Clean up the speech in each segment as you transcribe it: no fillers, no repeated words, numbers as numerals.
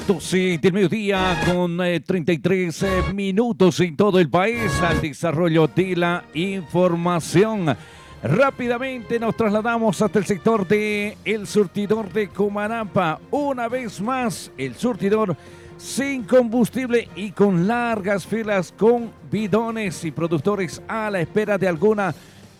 12 del mediodía con 33 minutos en todo el país al desarrollo de la información. Rápidamente nos trasladamos hasta el sector de el surtidor de Comarapa. Una vez más, el surtidor sin combustible y con largas filas con bidones y productores a la espera de alguna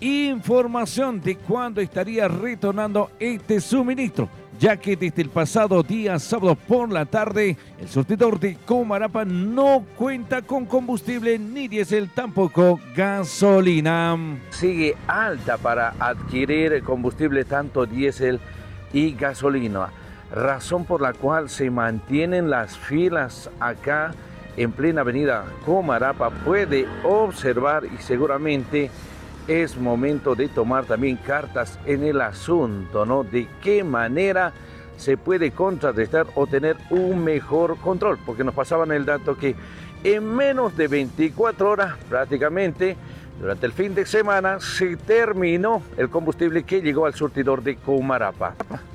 información de cuándo estaría retornando este suministro, ya que desde el pasado día sábado por la tarde el surtidor de Comarapa no cuenta con combustible ni diésel, tampoco gasolina. Sigue alta para adquirir combustible tanto diésel y gasolina, razón por la cual se mantienen las filas acá en plena avenida Comarapa. Puede observar y seguramente es momento de tomar también cartas en el asunto, ¿no? De qué manera se puede contrarrestar o tener un mejor control, porque nos pasaban el dato que en menos de 24 horas prácticamente durante el fin de semana se terminó el combustible que llegó al surtidor de Comarapa.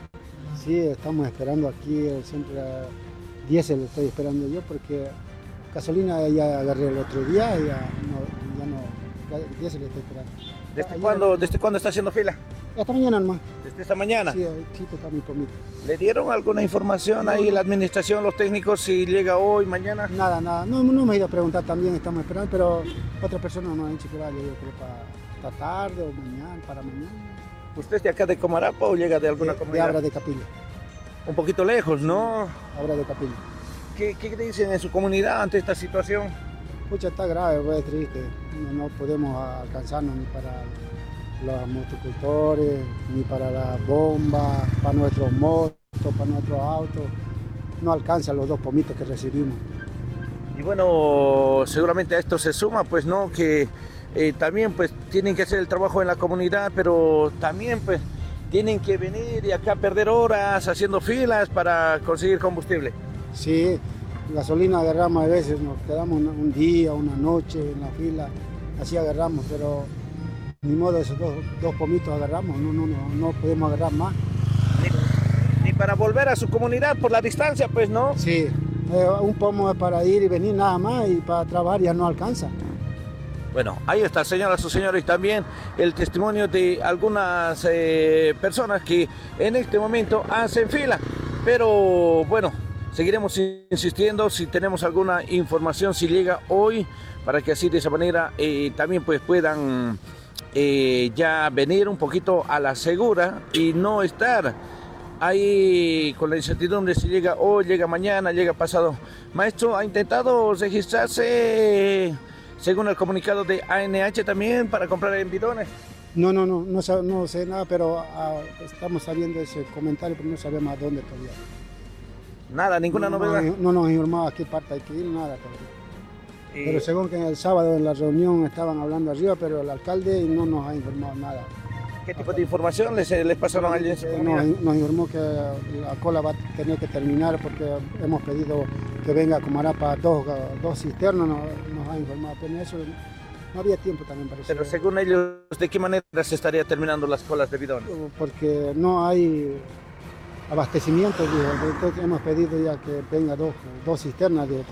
Sí, estamos esperando aquí el centro diésel, lo estoy esperando yo porque gasolina ya agarré el otro día y ya no. Diésel estoy esperando. ¿Desde cuándo está haciendo fila? Esta mañana nomás. ¿Desde esta mañana? Sí, está muy poquito. ¿Le dieron alguna información ahí la administración, los técnicos, si llega hoy, mañana? Nada. No me he ido a preguntar también, estamos esperando, pero otra persona nos ha dicho que vaya, yo creo para esta tarde o mañana, para mañana. ¿Usted es de acá de Comarapa o llega de alguna comunidad? De Abra de Capilla. Un poquito lejos, ¿no? Abra de Capilla. ¿Qué dicen en su comunidad ante esta situación? Pucha, está grave, es triste. No podemos alcanzarnos ni para los motocultores, ni para las bombas, para nuestros motos, para nuestros autos. No alcanzan los 2 pomitos que recibimos. Y bueno, seguramente a esto se suma, pues, ¿no? Que también, pues, tienen que hacer el trabajo en la comunidad, pero también, pues, tienen que venir y acá perder horas haciendo filas para conseguir combustible. Sí. Gasolina agarramos a veces, nos quedamos un día, una noche en la fila, así agarramos, pero ni modo esos dos pomitos agarramos, no podemos agarrar más. Ni para volver a su comunidad por la distancia, pues, ¿no? Sí, un pomo es para ir y venir nada más y para trabajar ya no alcanza. Bueno, ahí está, señoras y señores, también el testimonio de algunas personas que en este momento hacen fila, pero bueno, seguiremos insistiendo si tenemos alguna información, si llega hoy, para que así de esa manera también pues puedan ya venir un poquito a la segura y no estar ahí con la incertidumbre si llega hoy, llega mañana, llega pasado. Maestro, ¿ha intentado registrarse según el comunicado de ANH también para comprar en bidones? No sé nada, pero estamos sabiendo ese comentario, pero no sabemos a dónde todavía. Nada, ninguna novedad. No nos informaba a qué parte hay que ir, nada todavía. Pero según que el sábado en la reunión estaban hablando arriba, pero el alcalde no nos ha informado nada. ¿Qué tipo de información les pasaron allí en su comunidad? Nos informó que la cola va a tener que terminar porque hemos pedido que venga a Comarapa dos cisternas, nos ha informado, pero eso no había tiempo también para eso. Pero según ellos, ¿de qué manera se estaría terminando las colas de bidones? Porque no hay abastecimiento, entonces hemos pedido ya que venga dos cisternas